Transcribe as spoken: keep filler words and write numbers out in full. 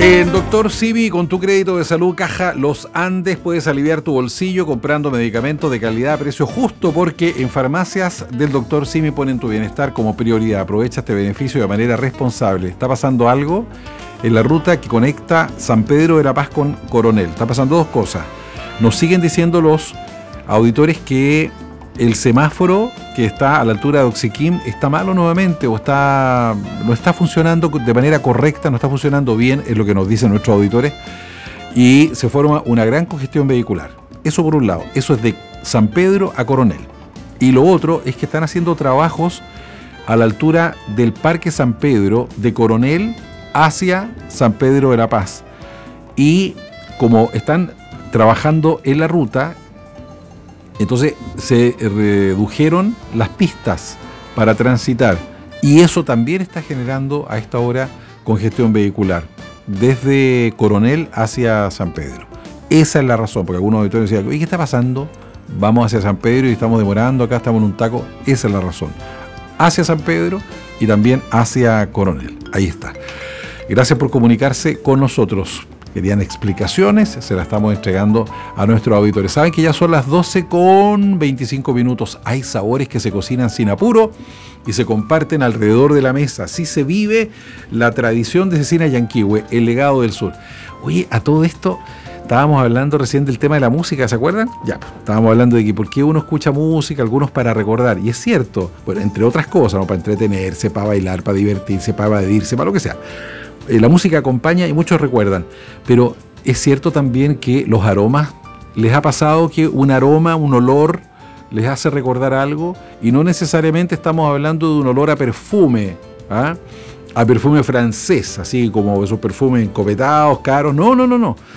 En Doctor Simi, con tu crédito de salud Caja Los Andes, puedes aliviar tu bolsillo comprando medicamentos de calidad a precio justo, porque en farmacias del Doctor Simi ponen tu bienestar como prioridad. Aprovecha este beneficio de manera responsable. Está pasando algo en la ruta que conecta San Pedro de la Paz con Coronel. Está pasando dos cosas. Nos siguen diciendo los auditores que el semáforo que está a la altura de Oxiquim está malo nuevamente, o está no está funcionando de manera correcta, no está funcionando bien, es lo que nos dicen nuestros auditores, y se forma una gran congestión vehicular. Eso por un lado, eso es de San Pedro a Coronel. Y lo otro es que están haciendo trabajos a la altura del Parque San Pedro, de Coronel hacia San Pedro de la Paz. Y como están trabajando en la ruta, entonces se redujeron las pistas para transitar, y eso también está generando a esta hora congestión vehicular desde Coronel hacia San Pedro. Esa es la razón, porque algunos auditores decían: ¿y qué está pasando? Vamos hacia San Pedro y estamos demorando, acá estamos en un taco. Esa es la razón. Hacia San Pedro y también hacia Coronel. Ahí está. Gracias por comunicarse con nosotros. Querían explicaciones, se las estamos entregando a nuestros auditores. Saben que ya son las doce con veinticinco minutos. Hay sabores que se cocinan sin apuro y se comparten alrededor de la mesa. Así se vive la tradición de Cecina Yanquihue, el legado del sur. Oye, a todo esto, estábamos hablando recién del tema de la música, ¿se acuerdan? Ya, estábamos hablando de que por qué uno escucha música, algunos para recordar. Y es cierto, bueno, entre otras cosas, ¿no? Para entretenerse, para bailar, para divertirse, para evadirse, para lo que sea. La música acompaña y muchos recuerdan, pero es cierto también que los aromas, les ha pasado que un aroma, un olor, les hace recordar algo, y no necesariamente estamos hablando de un olor a perfume, ¿ah? A perfume francés, así como esos perfumes encopetados, caros, no, no, no, no.